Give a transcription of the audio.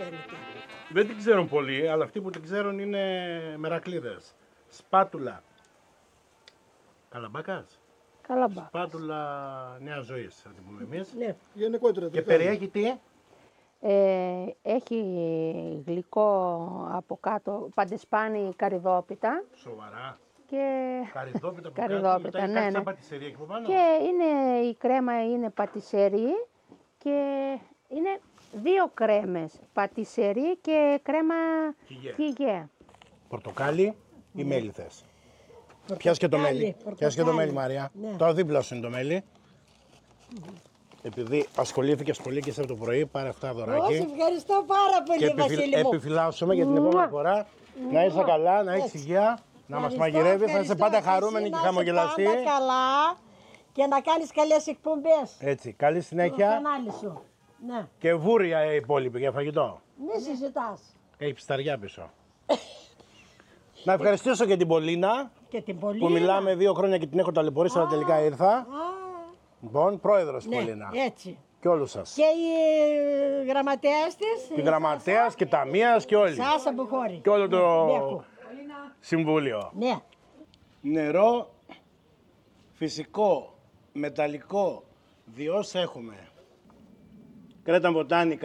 φαίνεται. Δεν την ξέρουν πολλοί, αλλά αυτοί που την ξέρουν είναι μερακλείδες. Σπάτουλα. Καλαμπάκας. Καλαμπά. Σπάτουλα νέα ζωής, θα την πούμε εμείς. Ναι. Γενικότερα. Και περιέχει τι? Έχει γλυκό από κάτω, παντεσπάνι καρυδόπιτα. Σοβαρά. Και Καρυδόπιτα από καρυδόπιτα, κάτω, μετά έχει ναι, κάτι ναι. σαν πατησερία εκεί από πάνω. Και είναι, η κρέμα είναι πατησερί και είναι δύο κρέμες, πατησερί και κρέμα Κιγέ. κιγέ. Πορτοκάλι ή μέλι θες? Πιάσ' και το μέλι. Πιάσ' και το μέλι, Μαρία. Ναι. Το δίπλα σου είναι το μέλι. Επειδή ασχολήθηκες πολύ και εσύ από το πρωί, πάρε αυτά δωράκι. Όχι, ευχαριστώ πάρα πολύ, Και Βασίλη μου. επιφυλάσσουμε για την επόμενη φορά. Να είσαι καλά, να έχεις υγεία, να μας μαγειρεύεις, να είσαι πάντα χαρούμενη και χαμογελαστή. Να είσαι πάντα καλά και να κάνεις καλές εκπομπές. Έτσι, καλή Στο συνέχεια κανάλι σου. Ναι, και βούρια οι υπόλοιποι για φαγητό. μη συζητάς. Έχει πισταριά πίσω. Να ευχαριστήσω και την Πολίνα Και την Πολίνα. που μιλάμε 2 χρόνια και την έχω ταλαιπωρήσει, αλλά τελικά ήρθα. Α, Λοιπόν, πρόεδρος ναι, Πολίνα. έτσι. Και όλους σας. Και οι γραμματέας της. Και γραμματέας και ταμείας και όλοι. Σάσα Μπουχώρη. Και όλο το Μπέκου. συμβούλιο. Ναι. Νερό, φυσικό, μεταλλικό, διός έχουμε. Κρέτα Μποτάνικα.